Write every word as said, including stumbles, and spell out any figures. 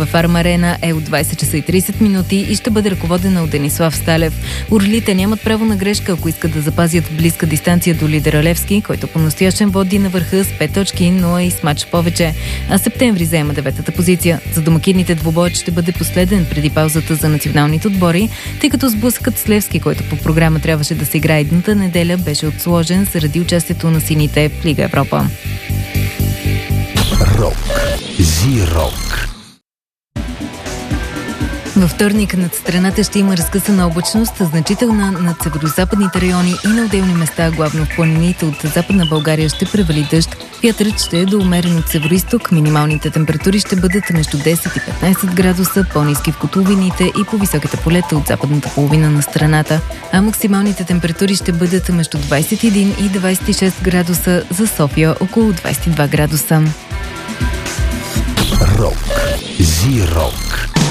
във Фарм Арена е от двайсет часа и трийсет минути и ще бъде ръководена от Денислав Сталев. Орлите нямат право на грешка, ако искат да запазят близка дистанция до лидера Левски, който по-настоящен води на върха с пет точки, но е и с мач повече. А септември заема деветата позиция. За домакините двубоят ще бъде последен преди паузата за националните отбори, тъй като сблъсъкът с Левски, който по програма трябваше да се играе едната неделя, беше отсложен заради участието на сините в Лига Европа. Рок. Зи-рок. Във вторник над страната ще има разкъсана облачност, значителна над северозападните райони и на отделни места, главно в планините от Западна България, ще превали дъжд. Вятърът ще е до умерен от североизток, минималните температури ще бъдат между десет и петнайсет градуса, по-ниски в котловините и по високите полета от западната половина на страната, а максималните температури ще бъдат между двайсет и един и двайсет и шест градуса, за София около двайсет и два градуса. Рок. Зи-рок.